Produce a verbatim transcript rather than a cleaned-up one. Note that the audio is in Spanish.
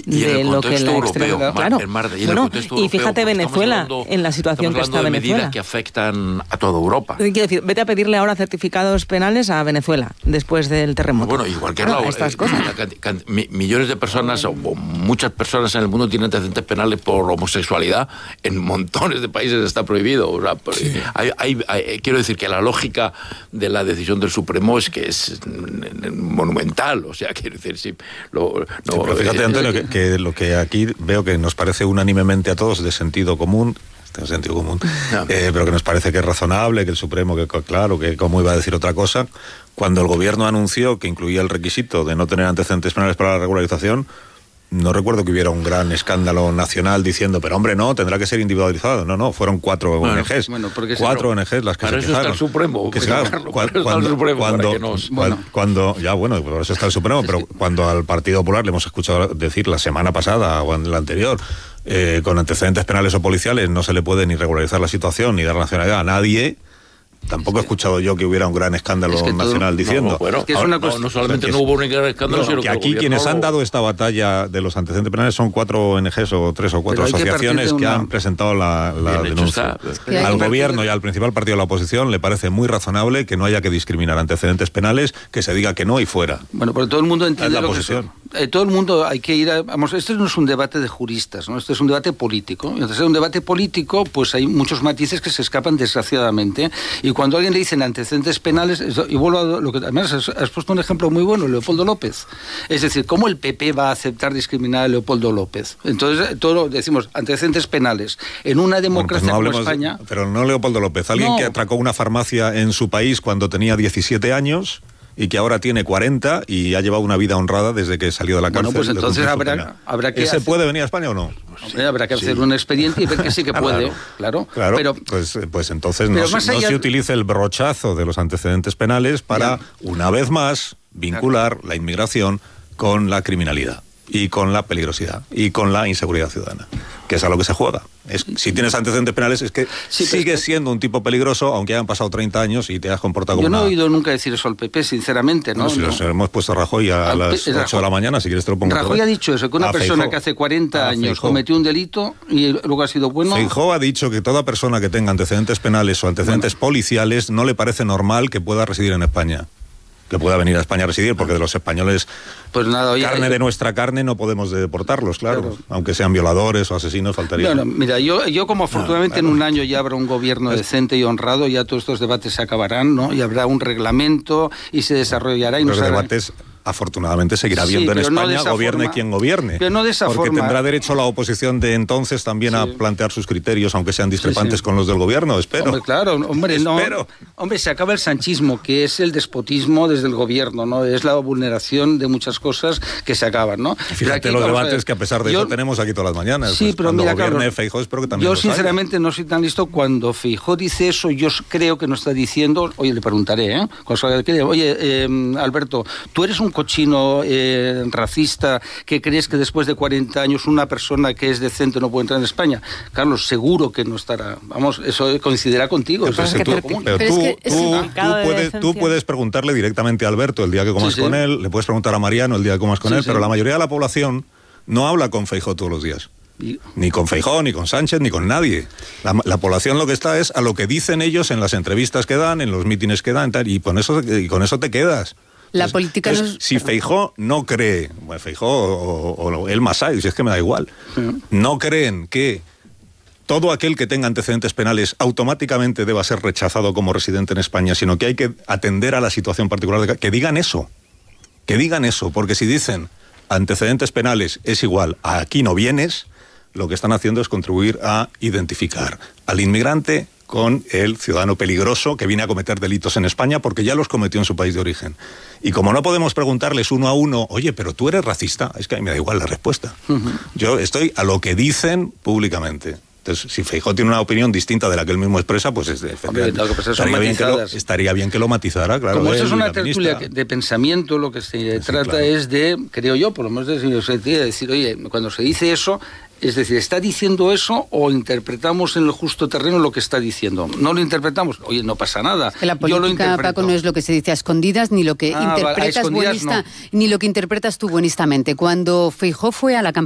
y de lo que la extrema... Mar, claro. el mar de, y, bueno, el y fíjate Venezuela, hablando, en la situación que está de Venezuela. medidas que afectan a toda Europa. Quiero decir, vete a pedirle ahora certificados penales a Venezuela después del terremoto. Bueno, igual que bueno, lado, estas eh, cosas. can, can, millones de personas o muchas personas en el mundo tienen antecedentes penales por homosexualidad. En montones de países está prohibido. O sea, sí. hay, hay, hay, quiero decir que la lógica de la decisión del Supremo es que es monumental. O sea, quiero decir, sí. Lo, no, sí pero fíjate, Antonio, que, que lo que aquí veo que nos parece unánimemente a todos de sentido común. En sentido común, no. eh, pero que nos parece que es razonable, que el Supremo, que claro, que cómo iba a decir otra cosa, cuando el gobierno anunció que incluía el requisito de no tener antecedentes penales para la regularización, no recuerdo que hubiera un gran escándalo nacional diciendo, pero hombre, no, tendrá que ser individualizado. No, no, fueron cuatro bueno, O N Ges, bueno, cuatro O N Ges las que para se eso quejaron. Está el Supremo. Que, claro, cuando, cuando, está el Supremo cuando, para que nos... bueno. cuando, ya bueno, por eso está el Supremo, pero cuando al Partido Popular le hemos escuchado decir la semana pasada o en la anterior, eh, con antecedentes penales o policiales no se le puede ni regularizar la situación ni dar nacionalidad a nadie. Tampoco he escuchado yo que hubiera un gran escándalo es que nacional todo, diciendo. No, bueno, es que es una cosa, no, no solamente o sea, no hubo un gran escándalo, no, sino que que aquí quienes lo... han dado esta batalla de los antecedentes penales son cuatro O N Ges o tres o cuatro asociaciones que, una... que han presentado la, la denuncia. Está, al gobierno y al principal partido de la oposición le parece muy razonable que no haya que discriminar antecedentes penales, que se diga que no y fuera. Bueno, pero todo el mundo entiende la lo posición. que eh, todo el mundo hay que ir a, vamos, este no es un debate de juristas, ¿no? Este es un debate político. Entonces, en un debate político, pues hay muchos matices que se escapan desgraciadamente, y cuando a alguien le dicen antecedentes penales, y vuelvo a lo que además has, has puesto un ejemplo muy bueno, Leopoldo López. Es decir, ¿cómo el P P va a aceptar discriminar a Leopoldo López? Entonces, todo decimos antecedentes penales en una democracia bueno, pues no como España. De, pero no Leopoldo López, alguien no. que atracó una farmacia en su país cuando tenía diecisiete años y que ahora tiene cuarenta y ha llevado una vida honrada desde que salió de la cárcel. Bueno, pues entonces habrá, habrá que... ¿Ese hacer... puede venir a España o no? Hombre, habrá que hacer sí. un expediente y ver que sí que puede, claro. Claro, claro pero, pues, pues entonces no, no allá... se utilice el brochazo de los antecedentes penales para, ya. una vez más, vincular claro. la inmigración con la criminalidad y con la peligrosidad y con la inseguridad ciudadana, que es a lo que se juega. Es, si tienes antecedentes penales es que sí, sigues es que... siendo un tipo peligroso, aunque hayan pasado treinta años y te has comportado como Yo no una... he oído nunca decir eso al P P, sinceramente, ¿no? no si no. Los hemos puesto a Rajoy a al las P... ocho de la mañana, si quieres te lo pongo. Rajoy ha dicho eso, que una a persona Feijóo. que hace cuarenta a años Feijóo. cometió un delito y luego ha sido bueno... Feijóo ha dicho que toda persona que tenga antecedentes penales o antecedentes bueno. policiales no le parece normal que pueda residir en España. Que pueda venir a España a residir, porque de los españoles, pues nada, oye, carne yo... de nuestra carne, no podemos deportarlos, claro, claro. aunque sean violadores o asesinos, faltaría. No, no, mira, yo, yo como afortunadamente no, claro. en un año ya habrá un gobierno es... decente y honrado, ya todos estos debates se acabarán, ¿no? Y habrá un reglamento y se desarrollará y los nos debates... afortunadamente seguirá habiendo sí, en España, no gobierne forma, quien gobierne. Pero no de esa porque forma. Tendrá derecho la oposición de entonces también sí. a plantear sus criterios, aunque sean discrepantes sí, sí. con los del gobierno, espero. Hombre, claro, hombre, espero. no. Hombre, se acaba el sanchismo, que es el despotismo desde el gobierno, ¿no? Es la vulneración de muchas cosas que se acaban, ¿no? Fíjate los debates que a pesar de yo, eso tenemos aquí todas las mañanas. Sí, pues, pero cuando mira, gobierne claro, Feijóo, espero que también yo los sinceramente haya. no soy tan listo. Cuando Feijóo dice eso, yo creo que no está diciendo, oye, le preguntaré, ¿eh? Oye, eh, Alberto, tú eres un cochino... Eh, Eh, racista, que crees que después de cuarenta años una persona que es decente no puede entrar en España. Carlos, seguro que no estará. Vamos, eso coincidirá contigo. Pero, eso es tú, común. pero pero tú, es que tú, tú, puedes, tú puedes preguntarle directamente a Alberto el día que comas sí, sí. con él, le puedes preguntar a Mariano el día que comas con sí, él, sí. pero la mayoría de la población no habla con Feijóo todos los días. Y... Ni con Feijóo, ni con Sánchez, ni con nadie. La, la población lo que está es a lo que dicen ellos en las entrevistas que dan, en los mítines que dan, y con eso, y con eso te quedas. La política entonces, no es... Si Feijóo no cree, bueno, Feijóo o, o, o el Masai, si es que me da igual, sí. no creen que todo aquel que tenga antecedentes penales automáticamente deba ser rechazado como residente en España, sino que hay que atender a la situación particular, de, que digan eso, que digan eso, porque si dicen antecedentes penales es igual a aquí no vienes, lo que están haciendo es contribuir a identificar al inmigrante con el ciudadano peligroso que viene a cometer delitos en España porque ya los cometió en su país de origen. Y como no podemos preguntarles uno a uno, oye, pero tú eres racista, es que a mí me da igual la respuesta. Uh-huh. Yo estoy a lo que dicen públicamente. Entonces, si Feijóo tiene una opinión distinta de la que él mismo expresa, pues es de, Hombre, estaría, estaría, bien que lo, estaría bien que lo matizara, claro. Como él, esto es una tertulia de pensamiento, lo que se sí, trata claro. es de, creo yo, por lo menos de decir, oye, cuando se dice eso, es decir, ¿está diciendo eso o interpretamos en el justo terreno lo que está diciendo? No lo interpretamos, oye, no pasa nada. Es que la política, Paco, no es lo que se dice a escondidas, ni lo que ah, interpretas buenista, no. ni lo que interpretas tú buenistamente. Cuando Feijóo fue a la campaña